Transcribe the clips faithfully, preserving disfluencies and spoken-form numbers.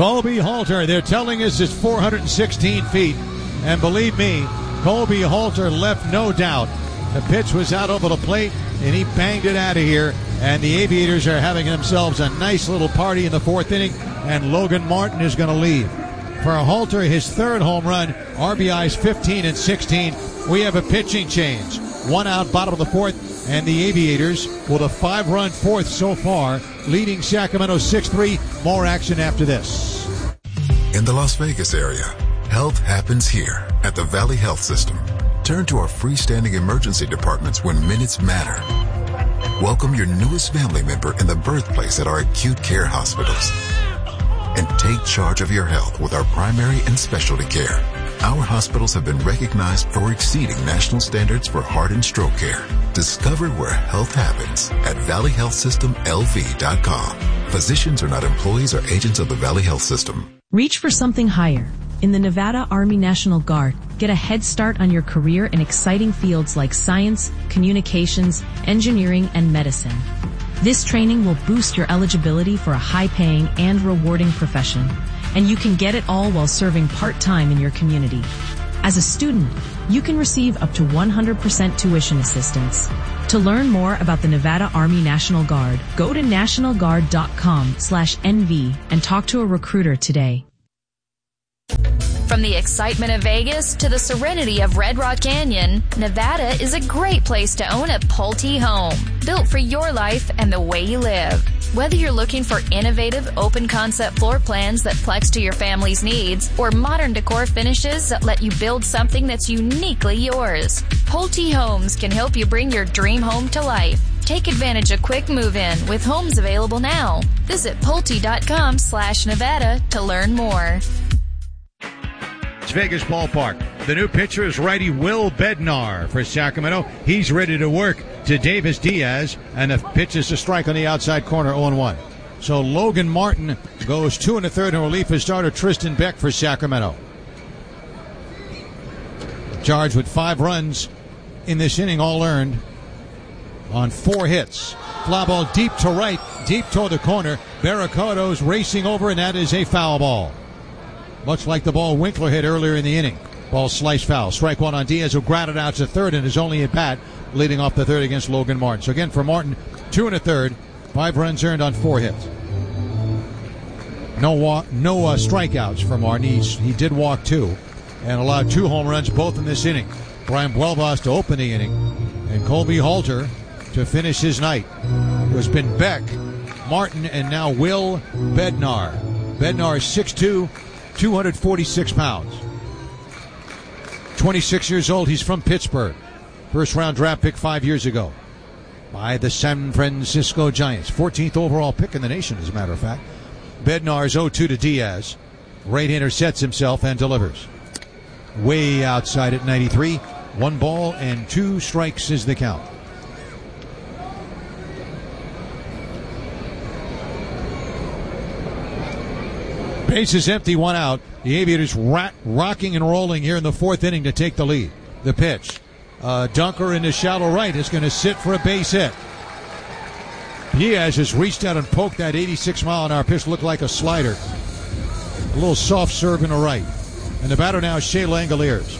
Colby Halter, they're telling us it's four hundred sixteen feet. And believe me, Colby Halter left no doubt. The pitch was out over the plate, and he banged it out of here. And the Aviators are having themselves a nice little party in the fourth inning, and Logan Martin is going to leave. For Halter, his third home run, R B Is fifteen and sixteen. We have a pitching change. One out, bottom of the fourth, and the Aviators with a five-run fourth so far, leading Sacramento six three. More action after this. In the Las Vegas area, health happens here at the Valley Health System. Turn to our freestanding emergency departments when minutes matter. Welcome your newest family member in the birthplace at our acute care hospitals. And take charge of your health with our primary and specialty care. Our hospitals have been recognized for exceeding national standards for heart and stroke care. Discover where health happens at valley health system l v dot com. Physicians are not employees or agents of the Valley Health System. Reach for something higher. In the Nevada Army National Guard, get a head start on your career in exciting fields like science, communications, engineering, and medicine. This training will boost your eligibility for a high-paying and rewarding profession, and you can get it all while serving part-time in your community. As a student, you can receive up to one hundred percent tuition assistance. To learn more about the Nevada Army National Guard, go to national guard dot com slash N V and talk to a recruiter today. From the excitement of Vegas to the serenity of Red Rock Canyon, Nevada is a great place to own a Pulte home, built for your life and the way you live. Whether you're looking for innovative, open-concept floor plans that flex to your family's needs, or modern decor finishes that let you build something that's uniquely yours, Pulte Homes can help you bring your dream home to life. Take advantage of quick move-in with homes available now. Visit Pulte dot com slash Nevada to learn more. It's Vegas Ballpark. The new pitcher is righty Will Bednar for Sacramento. He's ready to work to Davis Diaz, and the pitch is a strike on the outside corner, oh and one. So Logan Martin goes two and a third in relief as starter Tristan Beck for Sacramento. Charged with five runs in this inning, all earned on four hits. Fly ball deep to right, deep toward the corner. Barracado's racing over, and that is a foul ball. Much like the ball Winkler hit earlier in the inning. Ball sliced foul. Strike one on Diaz, who grounded out to third and is only at bat, leading off the third against Logan Martin. So again, for Martin, two and a third, five runs earned on four hits. No walk, no uh, strikeouts for Martin. He's, he did walk two and allowed two home runs, both in this inning. Brian Buelvas to open the inning, and Colby Halter to finish his night. It has been Beck, Martin, and now Will Bednar. Bednar is six two, two hundred forty-six pounds. twenty-six years old. He's from Pittsburgh. First round draft pick five years ago by the San Francisco Giants. fourteenth overall pick in the nation, as a matter of fact. Bednar's oh two to Diaz. Right-hander sets himself and delivers. Way outside at ninety-three. One ball and two strikes is the count. Base is empty, one out. The Aviators rat, rocking and rolling here in the fourth inning to take the lead. The pitch. Uh, Dunker into shallow right is going to sit for a base hit. Diaz has reached out and poked that eighty-six mile an hour pitch, looked like a slider. A little soft serve in the right. And the batter now is Shea Langoliers.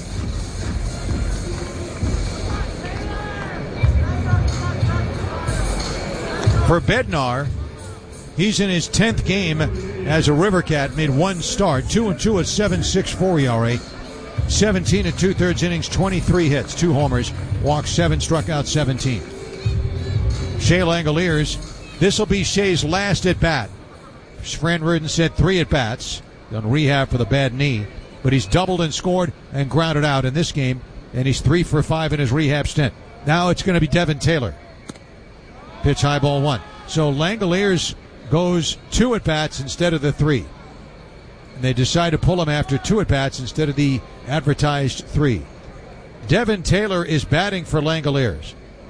For Bednar, he's in his tenth game as a River Cat, made one start, two and two at seven point six four E R A, seventeen and two-thirds innings, twenty-three hits, two homers, walked seven, struck out seventeen. Shea Langoliers, this will be Shea's last at bat. Fran Reardon said three at bats, done rehab for the bad knee, but he's doubled and scored and grounded out in this game, and he's three for five in his rehab stint. Now it's going to be Devin Taylor. Pitch high, ball one. So Langoliers goes two at-bats instead of the three. And they decide to pull him after two at-bats instead of the advertised three. Devin Taylor is batting for Langoliers.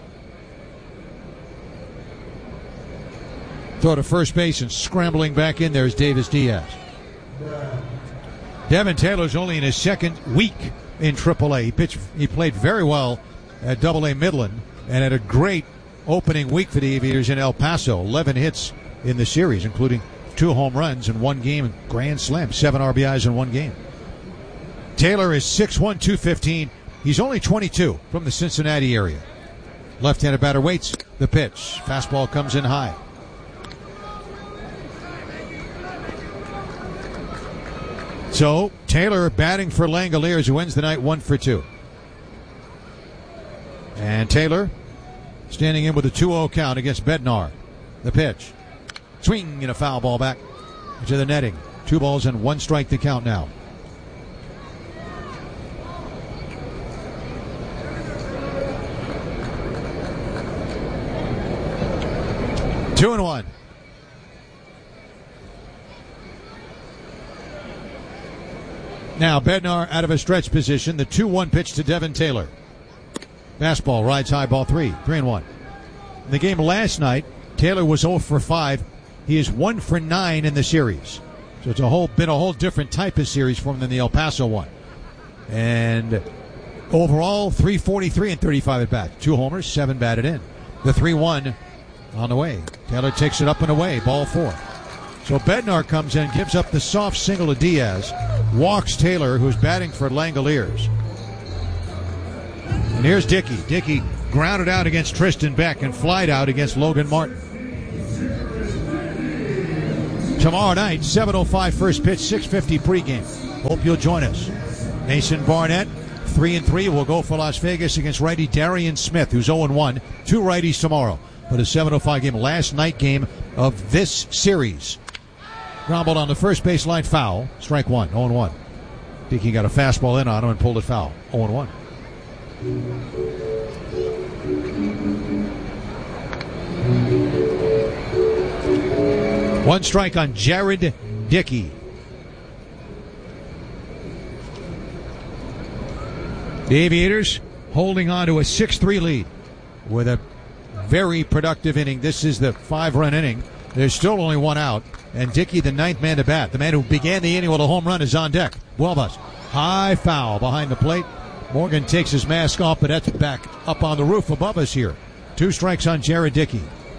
Throw to first base and scrambling back in there is Davis Diaz. Devin Taylor's only in his second week in triple A. He pitched, he played very well at double A Midland and had a great opening week for the Aviators in El Paso. eleven hits in the series, including two home runs in one game, grand slam, seven R B Is in one game. Taylor is six one, two fifteen. He's only twenty-two from the Cincinnati area. Left-handed batter waits the pitch. Fastball comes in high. So Taylor batting for Langoliers, who ends the night one for two. And Taylor standing in with a two oh count against Bednar. The pitch. Swing and a foul ball back to the netting. Two balls and one strike to count now. Two and one. Now Bednar out of a stretch position. The two one pitch to Devin Taylor. Fastball rides high, ball three. Three and one. In the game last night, Taylor was oh for five. He is one for nine in the series. So it's a whole been a whole different type of series for him than the El Paso one. And overall, three forty-three and thirty-five at bat. Two homers, seven batted in. The three one on the way. Taylor takes it up and away, ball four. So Bednar comes in, gives up the soft single to Diaz, walks Taylor, who's batting for Langoliers. And here's Dickey. Dickey grounded out against Tristan Beck and flied out against Logan Martin. Tomorrow night, seven oh five first pitch, six fifty pregame. Hope you'll join us. Mason Barnett, three and three, will go for Las Vegas against righty Darian Smith, who's oh and one. Two righties tomorrow. But a seven oh five game, last night game of this series. Ground ball on the first baseline, foul. Strike one, oh and one. Dickey got a fastball in on him and pulled it foul. oh and one. One strike on Jared Dickey. The Aviators holding on to a six three lead with a very productive inning. This is the five-run inning. There's still only one out. And Dickey, the ninth man to bat, the man who began the inning with a home run, is on deck. Buelvas, high foul behind the plate. Morgan takes his mask off, but that's back up on the roof above us here. Two strikes on Jared Dickey.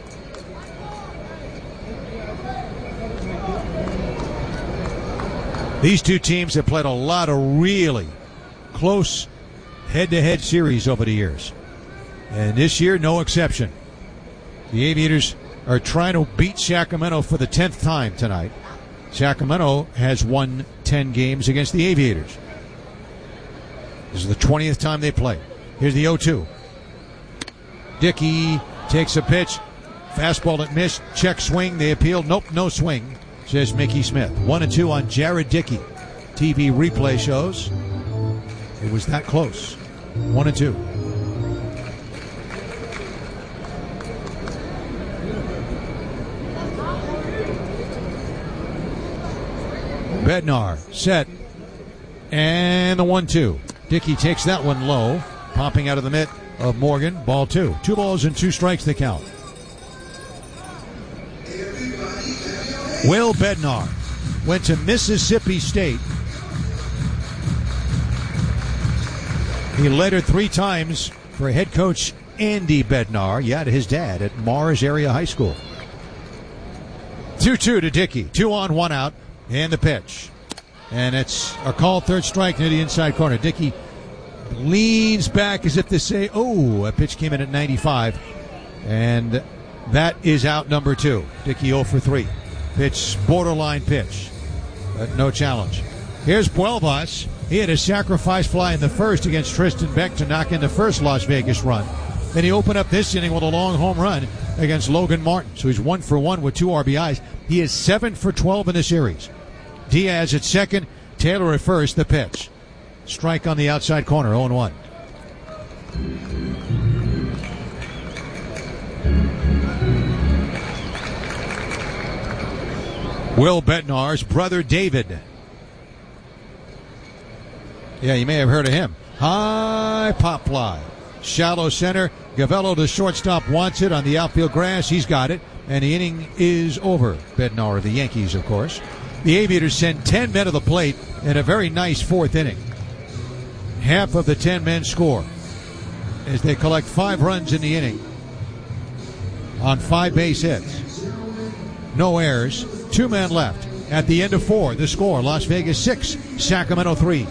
These two teams have played a lot of really close head-to-head series over the years. And this year, no exception. The Aviators are trying to beat Sacramento for the tenth time tonight. Sacramento has won ten games against the Aviators. This is the twentieth time they play. Here's the oh two. Dickey takes a pitch. Fastball that missed. Check swing. They appealed. Nope, no swing, says Mickey Smith. One and two on Jared Dickey. T V replay shows it was that close. One and two. Bednar set. And the one two. Dickey takes that one low. Popping out of the mitt of Morgan. Ball two. Two balls and two strikes to count. Will Bednar went to Mississippi State. He lettered three times for head coach Andy Bednar. Yeah, to his dad at Mars Area High School. two two to Dickey. Two on, one out. And the pitch. And it's a called third strike near the inside corner. Dickey leans back as if to say, oh, a pitch came in at ninety-five. And that is out number two. Dickey oh for three. Pitch, borderline pitch. But no challenge. Here's Buelvas. He had a sacrifice fly in the first against Tristan Beck to knock in the first Las Vegas run. Then he opened up this inning with a long home run against Logan Martin. So he's one for one with two R B Is. He is seven for twelve in the series. Diaz at second, Taylor at first. The pitch. Strike on the outside corner, oh and one. Will Bednar's brother David. Yeah, you may have heard of him. High pop fly. Shallow center. Gavello, the shortstop, wants it on the outfield grass. He's got it. And the inning is over. Bednar of the Yankees, of course. The Aviators send ten men to the plate in a very nice fourth inning. Half of the ten men score as they collect five runs in the inning on five base hits. No errors. Two men left. At the end of four, the score, Las Vegas six, Sacramento three.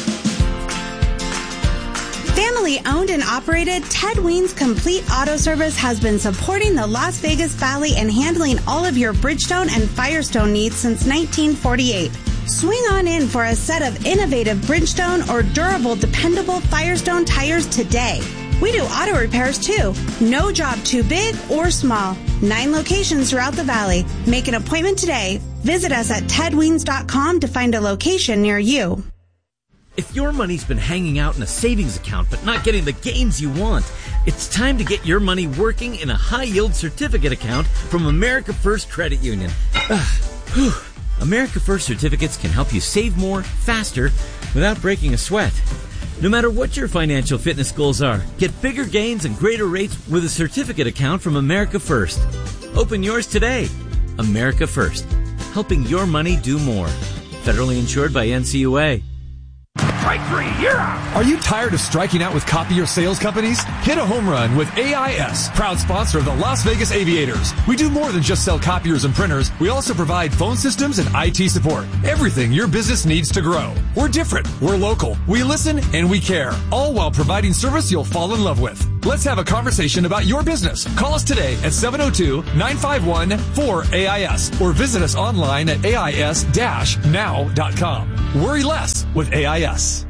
Family owned and operated, Ted Weens Complete Auto Service has been supporting the Las Vegas Valley and handling all of your Bridgestone and Firestone needs since nineteen forty-eight. Swing on in for a set of innovative Bridgestone or durable, dependable Firestone tires today. We do auto repairs too. No job too big or small. Nine locations throughout the valley. Make an appointment today. Visit us at ted weens dot com to find a location near you. If your money's been hanging out in a savings account but not getting the gains you want, it's time to get your money working in a high-yield certificate account from America First Credit Union. America First certificates can help you save more, faster, without breaking a sweat. No matter what your financial fitness goals are, get bigger gains and greater rates with a certificate account from America First. Open yours today. America First, helping your money do more. Federally insured by N C U A. Strike three, you're out. Are you tired of striking out with copier sales companies? Hit a home run with A I S, proud sponsor of the Las Vegas Aviators. We do more than just sell copiers and printers. We also provide phone systems and I T support. Everything your business needs to grow. We're different. We're local. We listen and we care, all while providing service you'll fall in love with. Let's have a conversation about your business. Call us today at seven oh two, nine five one, four A I S or visit us online at A I S dash now dot com. Worry less with A I S.